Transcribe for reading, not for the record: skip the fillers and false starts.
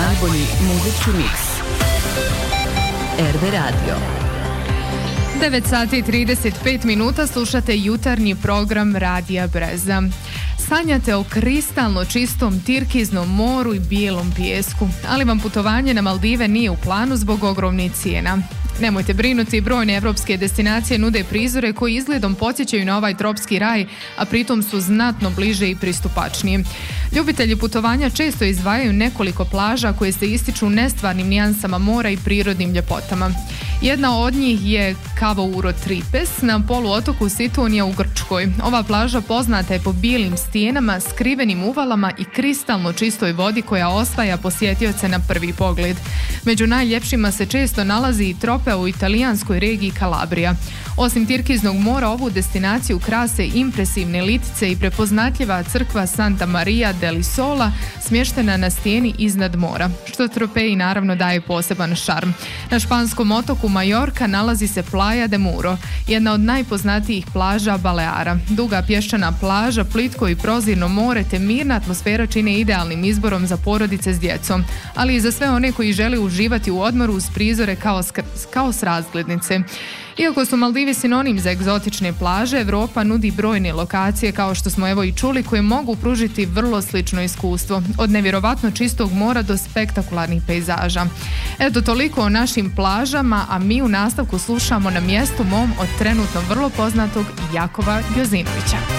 Najbolji muzički miks. RB Radio. 9 sati i 35 minuta slušate jutarnji program Radija Breza. Sanjate o kristalno čistom tirkiznom moru i bijelom pijesku, ali vam putovanje na Maldive nije u planu zbog ogromnih cijena. Nemojte brinuti, brojne evropske destinacije nude prizore koji izgledom podsjećaju na ovaj tropski raj, a pritom su znatno bliže i pristupačnije. Ljubitelji putovanja često izdvajaju nekoliko plaža koje se ističu nestvarnim nijansama mora i prirodnim ljepotama. Jedna od njih je Kavauro Tripes na poluotoku Sitonija u Grčkoj. Ova plaža poznata je po bijelim stijenama, skrivenim uvalama i kristalno čistoj vodi koja osvaja posjetioce na prvi pogled. Među najljepšima se često nalazi i Tropeo u italijanskoj regiji Kalabrija. Osim tirkiznog mora, ovu destinaciju krase impresivne litice i prepoznatljiva crkva Santa Maria deli Sola smještena na stijeni iznad mora, što Tropeji naravno daje poseban šarm. Na španskom otoku Majorka nalazi se Playa de Muro, jedna od najpoznatijih plaža Baleara. Duga pješčana plaža, plitko i prozirno more te mirna atmosfera čine idealnim izborom za porodice s djecom, ali i za sve one koji žele uživati u odmoru uz prizore kao s razglednice. Iako su Maldivi sinonim za egzotične plaže, Europa nudi brojne lokacije, kao što smo evo i čuli, koje mogu pružiti vrlo slično iskustvo, od nevjerovatno čistog mora do spektakularnih pejzaža. Eto, toliko o našim plažama, a mi u nastavku slušamo Na mjestu mom od trenutno vrlo poznatog Jakova Gjozinovića.